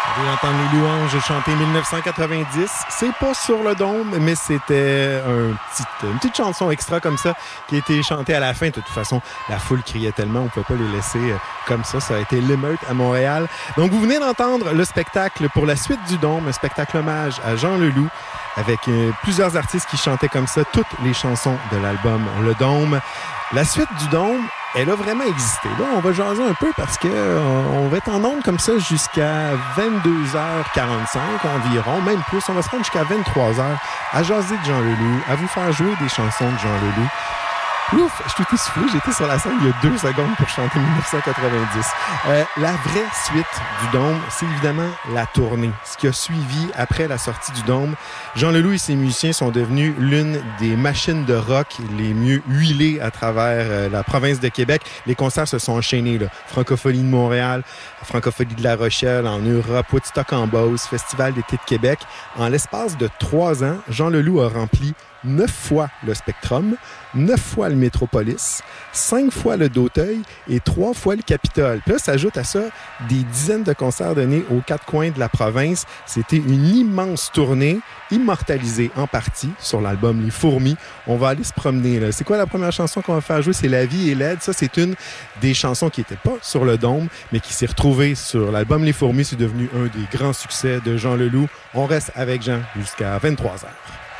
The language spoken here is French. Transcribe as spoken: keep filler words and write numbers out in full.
Vous allez entendre les louanges chanter mille neuf cent quatre-vingt-dix. C'est pas sur le dôme, mais c'était un petit, une petite chanson extra comme ça qui a été chantée à la fin. De toute façon, la foule criait tellement, on ne pouvait pas les laisser comme ça. Ça a été l'émeute à Montréal. Donc, vous venez d'entendre le spectacle pour la suite du dôme, un spectacle hommage à Jean Leloup, avec euh, plusieurs artistes qui chantaient comme ça toutes les chansons de l'album Le Dôme. La suite du dôme, elle a vraiment existé. Là, on va jaser un peu parce que euh, on va être en ondes comme ça jusqu'à vingt-deux heures quarante-cinq environ, même plus. On va se rendre jusqu'à vingt-trois heures à jaser de Jean Leloup, à vous faire jouer des chansons de Jean Leloup. Ouf, je suis soufflé, j'étais sur la scène il y a deux secondes pour chanter mille neuf cent quatre-vingt-dix. Euh, la vraie suite du Dôme, c'est évidemment la tournée. Ce qui a suivi après la sortie du Dôme. Jean Leloup et ses musiciens sont devenus l'une des machines de rock les mieux huilées à travers euh, la province de Québec. Les concerts se sont enchaînés, là. Francophonie de Montréal, Francophonie de La Rochelle, en Europe, Woodstock en Beauce, Festival d'été de Québec. En l'espace de trois ans, Jean Leloup a rempli neuf fois le Spectrum, neuf fois le Métropolis, cinq fois le D'Auteuil et trois fois le Capitole. Puis là, s'ajoute à ça des dizaines de concerts donnés aux quatre coins de la province. C'était une immense tournée, immortalisée en partie sur l'album Les Fourmis. On va aller se promener, là. C'est quoi la première chanson qu'on va faire jouer? C'est La vie est laide. Ça, c'est une des chansons qui n'était pas sur le Dôme, mais qui s'est retrouvée sur l'album Les Fourmis. C'est devenu un des grands succès de Jean Leloup. On reste avec Jean jusqu'à vingt-trois heures.